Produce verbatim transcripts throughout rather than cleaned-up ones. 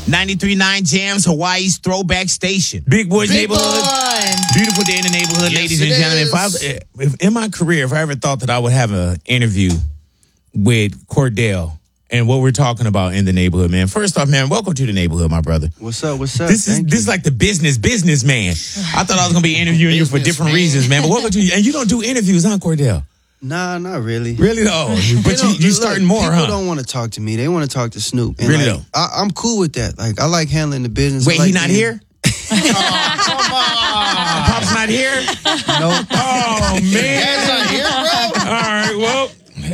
ninety-three point nine Jams, Hawaii's throwback station. Big Boys Big Neighborhood. Boy. Beautiful day in the neighborhood, Yes, ladies it and gentlemen. is. If I was, if, in my career, if I ever thought that I would have an interview with Cordell and what we're talking about in the neighborhood, man. First off, man, welcome to the neighborhood, my brother. What's up? What's up? This is Thank this is you. like the business business man. I thought I was gonna be interviewing you for Business different man. reasons, man. But welcome to you. And you don't do interviews, huh, Cordell? Nah, not really. Really though? But They you don't- you look, starting more, people huh? don't want to talk to me. They want to talk to Snoop. And Really like, though? I, I'm cool with that. Like, I like handling the business. I Wait, like he not being- here? Pop's not here? No. Oh man. Dad's not here, bro. All right, well.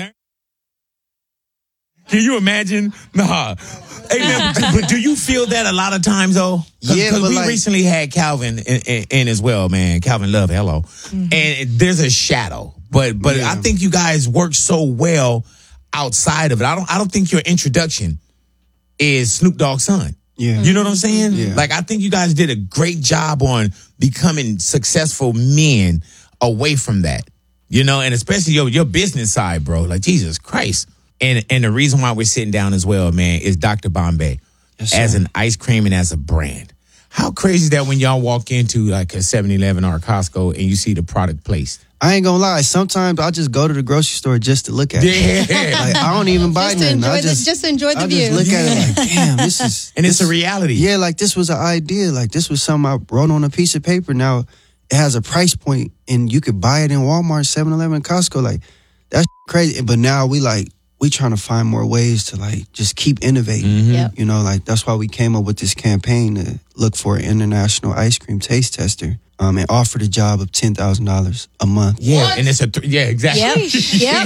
Can you imagine? Nah. Hey, man, but do you feel that a lot of times, though? Cause, Yeah, 'cause but we like- recently had Calvin in, in, in as well, man. Calvin Love, hello. And there's a shadow. But but Yeah. I think you guys work so well outside of it. I don't I don't think your introduction is Snoop Dogg's son. Yeah. You know what I'm saying? Yeah. Like, I think you guys did a great job on becoming successful men away from that. You know, and especially your your business side, bro. Like, Jesus Christ. And and the reason why we're sitting down as well, man, is Doctor Bombay Yes, as sir. an ice cream and as a brand. How crazy is that when y'all walk into like a seven eleven or a Costco and you see the product placed? I ain't gonna lie. Sometimes I just go to the grocery store just to look at it. Yeah. Like, I don't even buy Just to nothing. I enjoy the- just, just to enjoy the I view. just look at it like, damn, this is. And it's this- a reality. Yeah, like this was an idea. Like this was something I wrote on a piece of paper. Now it has a price point, and you could buy it in Walmart, seven eleven, Costco. Like that's crazy. But now we like we trying to find more ways to like just keep innovating. Mm-hmm. Yep. You know, like that's why we came up with this campaign to look for an international ice cream taste tester, um, and offer the job of ten thousand dollars a month. Yeah, What? and it's a th- yeah, exactly. Yep. Yep.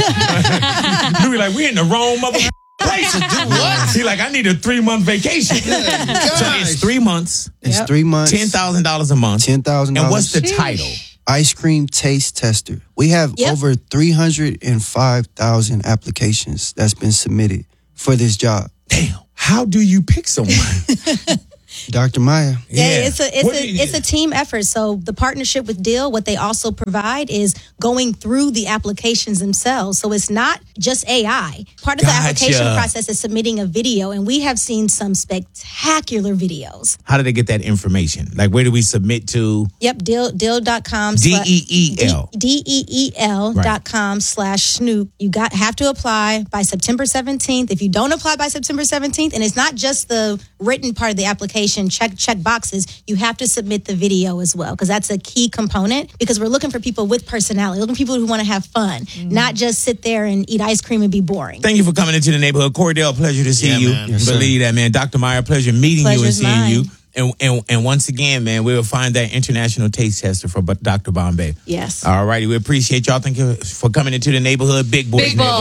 Yeah. We like we in the wrong mother place to do what? He like I need a three month vacation. So it's three months, It's Yep. three months, ten thousand dollars a month. ten thousand And dollars. what's the title? Ice cream taste tester. We have Yep. over three hundred five thousand applications that's been submitted for this job. Damn. How do you pick someone? Doctor Maya. Yeah, it's a it's What a do you- it's a team effort. So the partnership with Deal, what they also provide is going through the applications themselves. So it's not just A I. Part of the Gotcha. application process is submitting a video, and we have seen some spectacular videos. How did they get that information? Like where do we submit to? Yep, deal deal dot com D E E L. D E E L dot com slash Snoop. You got have to apply by September seventeenth. If you don't apply by September seventeenth, and it's not just the written part of the application, check check boxes, you have to submit the video as well, because that's a key component, because we're looking for people with personality, looking for people who want to have fun, not just sit there and eat ice cream and be boring. Thank you for coming into the neighborhood. Cordell, pleasure to see Yeah, you. man. Yes, sir. Believe that, man. Doctor Meyer, pleasure meeting you and Pleasure's seeing mine. you. And, and and once again, man, we'll find that international taste tester for Doctor Bombay. Yes. All righty. We appreciate y'all. Thank you for coming into the neighborhood. Big Boys Big boy. Neighborhood.